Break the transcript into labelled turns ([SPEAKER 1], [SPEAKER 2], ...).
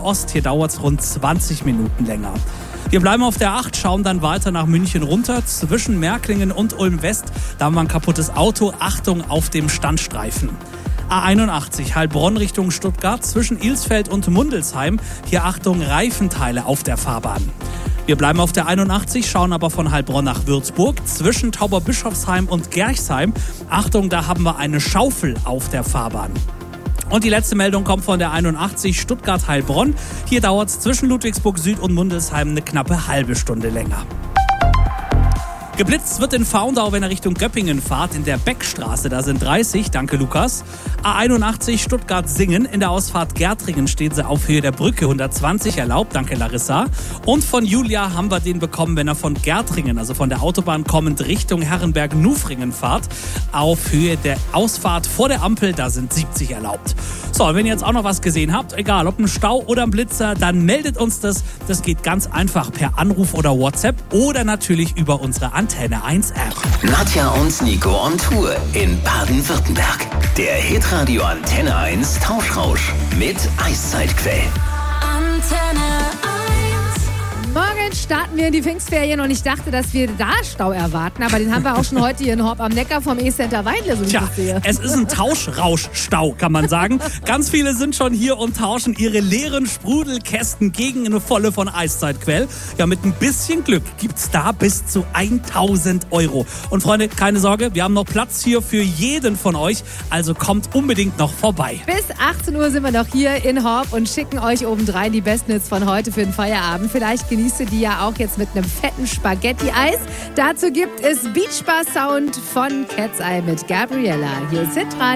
[SPEAKER 1] Ost. Hier dauert es rund 20 Minuten länger. Wir bleiben auf der 8, schauen dann weiter nach München runter. Zwischen Märklingen und Ulm West, da haben wir ein kaputtes Auto. Achtung auf dem Standstreifen. A81 Heilbronn Richtung Stuttgart, zwischen Ilsfeld und Mundelsheim. Hier Achtung, Reifenteile auf der Fahrbahn. Wir bleiben auf der 81, schauen aber von Heilbronn nach Würzburg, zwischen Tauberbischofsheim und Gerchsheim. Achtung, da haben wir eine Schaufel auf der Fahrbahn. Und die letzte Meldung kommt von der 81 Stuttgart-Heilbronn. Hier dauert es zwischen Ludwigsburg Süd und Mundelsheim eine knappe halbe Stunde länger. Geblitzt wird in Faundau, wenn er Richtung Göppingen fahrt, in der Beckstraße. Da sind 30, danke Lukas. A81 Stuttgart-Singen, in der Ausfahrt Gärtringen steht sie auf Höhe der Brücke, 120 erlaubt, danke Larissa. Und von Julia haben wir den bekommen, wenn er von Gärtringen, also von der Autobahn kommend, Richtung Herrenberg-Nufringen fahrt. Auf Höhe der Ausfahrt vor der Ampel, da sind 70 erlaubt. So, und wenn ihr jetzt auch noch was gesehen habt, egal ob ein Stau oder ein Blitzer, dann meldet uns das. Das geht ganz einfach per Anruf oder WhatsApp oder natürlich über unsere Antenne 1 App.
[SPEAKER 2] Nadja und Nico on Tour in Baden-Württemberg. Der Hitradio Antenne 1 Tauschrausch mit Eiszeitquell.
[SPEAKER 3] Antenne 1.
[SPEAKER 4] Morgen starten wir in die Pfingstferien und ich dachte, dass wir da Stau erwarten, aber den haben wir auch schon heute hier in Horb am Neckar vom E-Center Weinle, so wie ich das sehe.
[SPEAKER 1] Es ist ein Tauschrauschstau, kann man sagen. Ganz viele sind schon hier und tauschen ihre leeren Sprudelkästen gegen eine volle von Eiszeitquell. Ja, mit ein bisschen Glück gibt's da bis zu 1.000 €. Und Freunde, keine Sorge, wir haben noch Platz hier für jeden von euch, also kommt unbedingt noch vorbei.
[SPEAKER 4] Bis 18 Uhr sind wir noch hier in Horb und schicken euch obendrein die besten Hits von heute für den Feierabend. Vielleicht genießt ihr die ja auch jetzt mit einem fetten Spaghetti-Eis. Dazu gibt es Beachbar Sound von Cat's Eye mit Gabriella. Hier ist Hitradio.